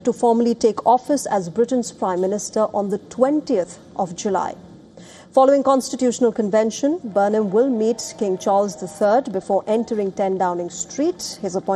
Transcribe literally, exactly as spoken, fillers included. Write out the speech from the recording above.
to formally take office as Britain's Prime Minister on the twentieth of July. Following Constitutional Convention, Burnham will meet King Charles the Third before entering ten Downing Street. His appointment